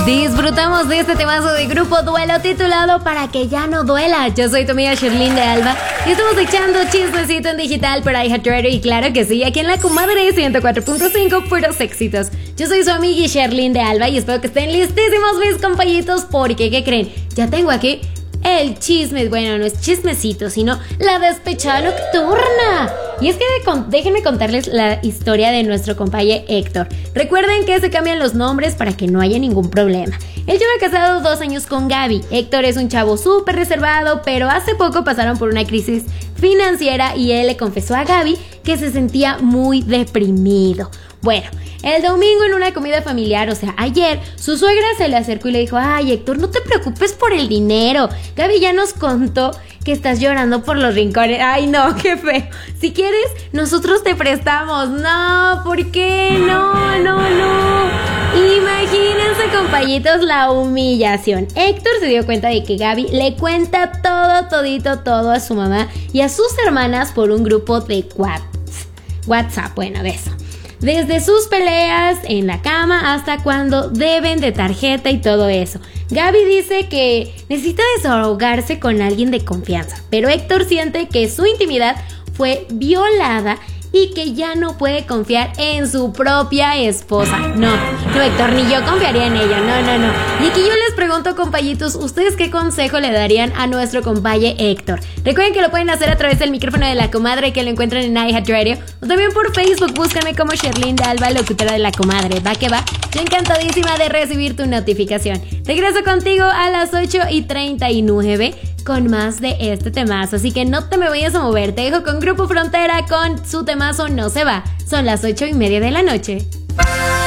Disfrutamos de este temazo de Grupo Duelo titulado Para que ya no duela. Yo soy tu amiga Sherlyn de Alba y estamos echando chismecito en digital por iHeartRadio y claro que sí, aquí en La Comadre 104.5 puros éxitos. Yo soy su amiga Sherlyn de Alba y espero que estén listísimos mis compañitos porque, ¿qué creen? Ya tengo aquí el chisme, bueno, no es chismecito, sino la despechada nocturna. Y es que déjenme contarles la historia de nuestro compañero Héctor. Recuerden que se cambian los nombres para que no haya ningún problema. Él lleva casado 2 años con Gaby. Héctor es un chavo súper reservado, pero hace poco pasaron por una crisis financiera y él le confesó a Gaby que se sentía muy deprimido. Bueno, el domingo en una comida familiar, o sea, ayer, su suegra se le acercó y le dijo: ay, Héctor, no te preocupes por el dinero. Gaby ya nos contó que estás llorando por los rincones. Ay, no, qué feo. Si quieres, nosotros te prestamos. No, ¿por qué? No. Imagínense, compañitos, la humillación. Héctor se dio cuenta de que Gaby le cuenta todo a su mamá y a sus hermanas por un grupo de WhatsApp, bueno, de eso. Desde sus peleas en la cama hasta cuando deben de tarjeta y todo eso. Gaby dice que necesita desahogarse con alguien de confianza, pero Héctor siente que su intimidad fue violada y que ya no puede confiar en su propia esposa. No, Héctor, ni yo confiaría en ella, no. Y aquí yo les pregunto, compañitos, ¿ustedes qué consejo le darían a nuestro compañero Héctor? Recuerden que lo pueden hacer a través del micrófono de La Comadre, que lo encuentran en iHeartRadio, o también por Facebook, búscame como Sherlyn de Alba, locutora de La Comadre. Va que va, yo encantadísima de recibir tu notificación. Regreso contigo a las 8:39 con más de este temazo, así que no te me vayas a mover. Te dejo con Grupo Frontera con su temazo No se va. Son las 8:30 de la noche.